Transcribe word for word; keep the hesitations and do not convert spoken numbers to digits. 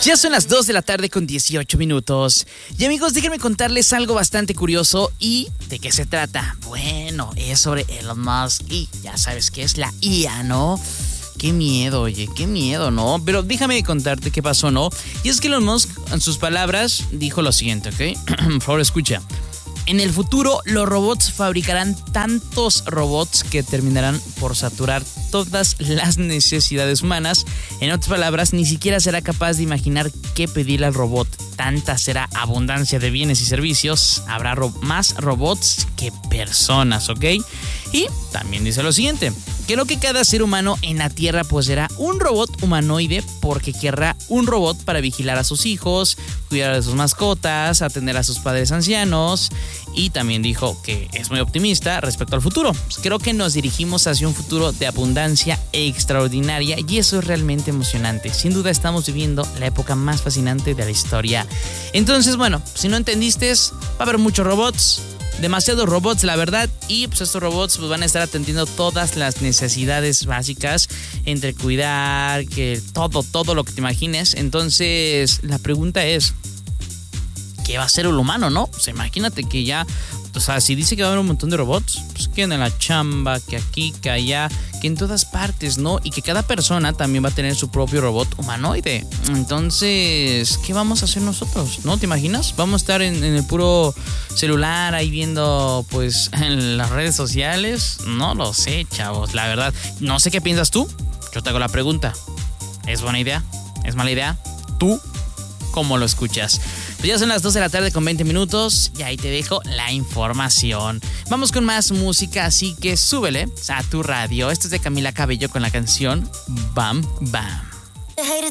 Ya son las dos de la tarde con dieciocho minutos. Y amigos, déjenme contarles algo bastante curioso. ¿Y de qué se trata? Bueno, es sobre Elon Musk y ya sabes que es la I A, ¿no? Qué miedo, oye, qué miedo, ¿no? Pero déjame contarte qué pasó, ¿no? Y es que Elon Musk, en sus palabras, dijo lo siguiente, ¿ok? Por favor, escucha. En el futuro, los robots fabricarán tantos robots que terminarán por saturar todas las necesidades humanas. En otras palabras, ni siquiera será capaz de imaginar qué pedirle al robot. Tanta será abundancia de bienes y servicios. Habrá ro- más robots que personas, ¿ok? Y también dice lo siguiente. Creo que cada ser humano en la Tierra poseerá un robot humanoide porque querrá un robot para vigilar a sus hijos, cuidar de sus mascotas, atender a sus padres ancianos. Y también dijo que es muy optimista respecto al futuro. Pues creo que nos dirigimos hacia un futuro de abundancia extraordinaria y eso es realmente emocionante. Sin duda estamos viviendo la época más fascinante de la historia. Entonces, bueno, si no entendiste, va a haber muchos robots. Demasiados robots, la verdad, y pues estos robots pues, van a estar atendiendo todas las necesidades básicas, entre cuidar, que todo, todo lo que te imagines. Entonces, la pregunta es, ¿qué va a hacer el humano, no? O sea, imagínate que ya, o sea, si dice que va a haber un montón de robots, pues que en la chamba, que aquí, que allá, que en todas partes, ¿no? Y que cada persona también va a tener su propio robot humanoide. Entonces, ¿qué vamos a hacer nosotros? ¿No? ¿Te imaginas? Vamos a estar en, en el puro celular ahí viendo, pues, en las redes sociales. No lo sé, chavos, la verdad. No sé qué piensas tú. Yo te hago la pregunta. ¿Es buena idea? ¿Es mala idea? ¿Tú cómo lo escuchas? Pues ya son las dos de la tarde con veinte minutos y ahí te dejo la información. Vamos con más música, así que súbele a tu radio. Esto es de Camila Cabello con la canción Bam Bam. Hate